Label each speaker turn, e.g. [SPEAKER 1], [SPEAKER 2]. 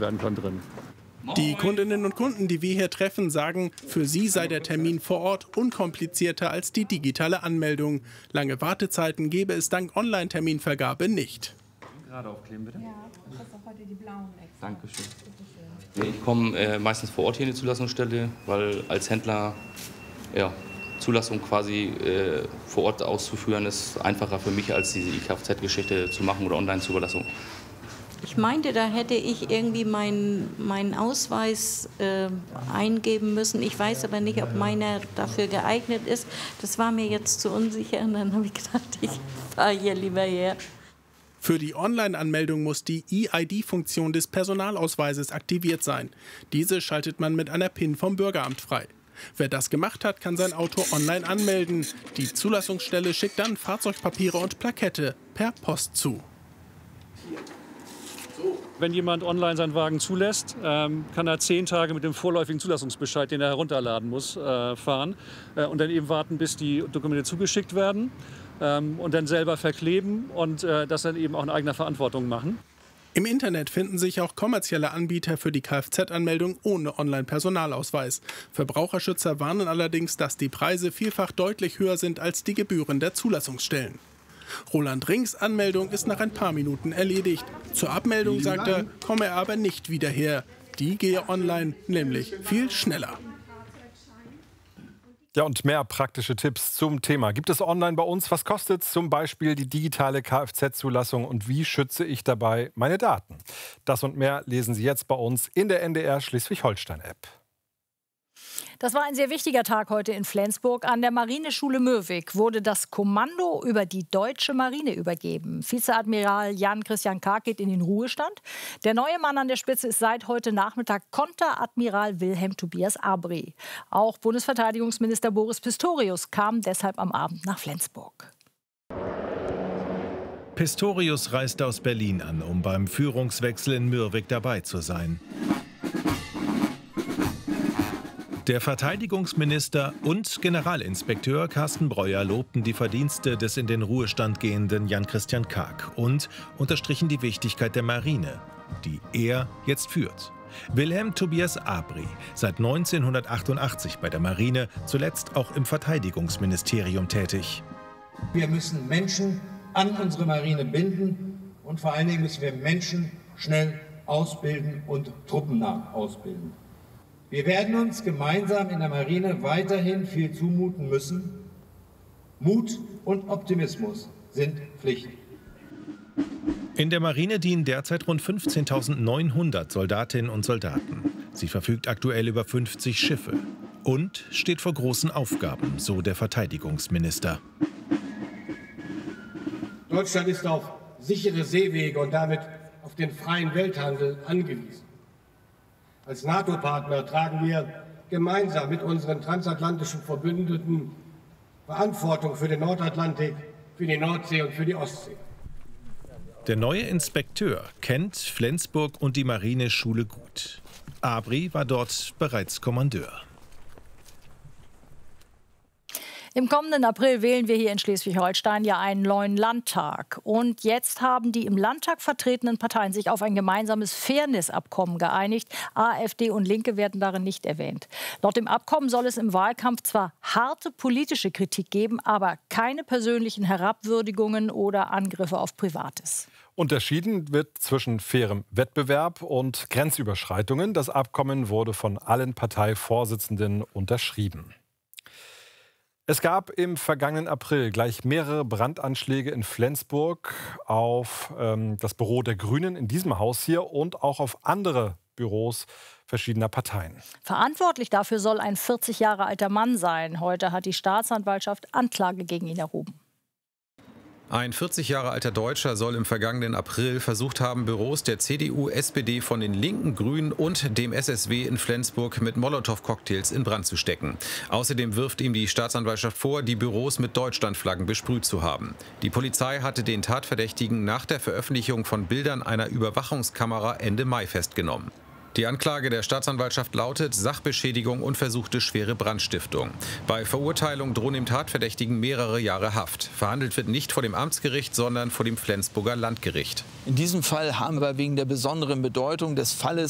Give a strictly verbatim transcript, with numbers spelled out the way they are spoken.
[SPEAKER 1] werden kann drin.
[SPEAKER 2] Die Kundinnen und Kunden, die wir hier treffen, sagen, für sie sei der Termin vor Ort unkomplizierter als die digitale Anmeldung. Lange Wartezeiten gäbe es dank Online-Terminvergabe nicht.
[SPEAKER 3] Gerade aufkleben, bitte.
[SPEAKER 4] Ja, das ist auch heute die blauen extra.
[SPEAKER 3] Dankeschön. Ich komme äh, meistens vor Ort hier in die Zulassungsstelle, weil als Händler ja, Zulassung quasi äh, vor Ort auszuführen ist einfacher für mich, als diese I Kfz-Geschichte zu machen oder Online-Zulassung.
[SPEAKER 5] Ich meinte, da hätte ich irgendwie meinen meinen Ausweis äh, eingeben müssen. Ich weiß aber nicht, ob meiner dafür geeignet ist. Das war mir jetzt zu unsicher und dann habe ich gedacht, ich fahre hier lieber her.
[SPEAKER 2] Für die Online-Anmeldung muss die E I D-Funktion des Personalausweises aktiviert sein. Diese schaltet man mit einer PIN vom Bürgeramt frei. Wer das gemacht hat, kann sein Auto online anmelden. Die Zulassungsstelle schickt dann Fahrzeugpapiere und Plakette per Post zu.
[SPEAKER 1] Wenn jemand online seinen Wagen zulässt, ähm, kann er zehn Tage mit dem vorläufigen Zulassungsbescheid, den er herunterladen muss, äh, fahren äh, und dann eben warten, bis die Dokumente zugeschickt werden ähm, und dann selber verkleben und äh, das dann eben auch in eigener Verantwortung machen.
[SPEAKER 2] Im Internet finden sich auch kommerzielle Anbieter für die Kfz-Anmeldung ohne Online-Personalausweis. Verbraucherschützer warnen allerdings, dass die Preise vielfach deutlich höher sind als die Gebühren der Zulassungsstellen. Roland Rings Anmeldung ist nach ein paar Minuten erledigt. Zur Abmeldung, sagt er, komme er aber nicht wieder her. Die gehe online nämlich viel schneller.
[SPEAKER 6] Ja, und mehr praktische Tipps zum Thema gibt es online bei uns. Was kostet zum Beispiel die digitale Kfz-Zulassung und wie schütze ich dabei meine Daten? Das und mehr lesen Sie jetzt bei uns in der N D R Schleswig-Holstein-App.
[SPEAKER 7] Das war ein sehr wichtiger Tag heute in Flensburg. An der Marineschule Mürwik wurde das Kommando über die deutsche Marine übergeben. Vizeadmiral Jan-Christian Karg geht in den Ruhestand. Der neue Mann an der Spitze ist seit heute Nachmittag Konteradmiral Wilhelm Tobias Abri. Auch Bundesverteidigungsminister Boris Pistorius kam deshalb am Abend nach Flensburg.
[SPEAKER 8] Pistorius reist aus Berlin an, um beim Führungswechsel in Mürwik dabei zu sein. Der Verteidigungsminister und Generalinspekteur Carsten Breuer lobten die Verdienste des in den Ruhestand gehenden Jan-Christian Karg und unterstrichen die Wichtigkeit der Marine, die er jetzt führt. Wilhelm Tobias Abri, seit neunzehnhundertachtundachtzig bei der Marine, zuletzt auch im Verteidigungsministerium tätig.
[SPEAKER 9] Wir müssen Menschen an unsere Marine binden und vor allen Dingen müssen wir Menschen schnell ausbilden und truppennah ausbilden. Wir werden uns gemeinsam in der Marine weiterhin viel zumuten müssen. Mut und Optimismus sind Pflicht.
[SPEAKER 8] In der Marine dienen derzeit rund fünfzehntausendneunhundert Soldatinnen und Soldaten. Sie verfügt aktuell über fünfzig Schiffe und steht vor großen Aufgaben, so der Verteidigungsminister.
[SPEAKER 9] Deutschland ist auf sichere Seewege und damit auf den freien Welthandel angewiesen. Als NATO-Partner tragen wir gemeinsam mit unseren transatlantischen Verbündeten Verantwortung für den Nordatlantik, für die Nordsee und für die Ostsee.
[SPEAKER 8] Der neue Inspekteur kennt Flensburg und die Marineschule gut. Abri war dort bereits Kommandeur.
[SPEAKER 7] Im kommenden April wählen wir hier in Schleswig-Holstein ja einen neuen Landtag. Und jetzt haben die im Landtag vertretenen Parteien sich auf ein gemeinsames Fairness-Abkommen geeinigt. AfD und Linke werden darin nicht erwähnt. Laut dem Abkommen soll es im Wahlkampf zwar harte politische Kritik geben, aber keine persönlichen Herabwürdigungen oder Angriffe auf Privates.
[SPEAKER 6] Unterschieden wird zwischen fairem Wettbewerb und Grenzüberschreitungen. Das Abkommen wurde von allen Parteivorsitzenden unterschrieben. Es gab im vergangenen April gleich mehrere Brandanschläge in Flensburg auf ähm, das Büro der Grünen in diesem Haus hier und auch auf andere Büros verschiedener Parteien.
[SPEAKER 7] Verantwortlich dafür soll ein vierzig Jahre alter Mann sein. Heute hat die Staatsanwaltschaft Anklage gegen ihn erhoben.
[SPEAKER 10] Ein vierzig Jahre alter Deutscher soll im vergangenen April versucht haben, Büros der C D U, S P D, von den Linken, Grünen und dem S S W in Flensburg mit Molotow-Cocktails in Brand zu stecken. Außerdem wirft ihm die Staatsanwaltschaft vor, die Büros mit Deutschlandflaggen besprüht zu haben. Die Polizei hatte den Tatverdächtigen nach der Veröffentlichung von Bildern einer Überwachungskamera Ende Mai festgenommen. Die Anklage der Staatsanwaltschaft lautet Sachbeschädigung und versuchte schwere Brandstiftung. Bei Verurteilung drohen dem Tatverdächtigen mehrere Jahre Haft. Verhandelt wird nicht vor dem Amtsgericht, sondern vor dem Flensburger Landgericht.
[SPEAKER 11] In diesem Fall haben wir wegen der besonderen Bedeutung des Falles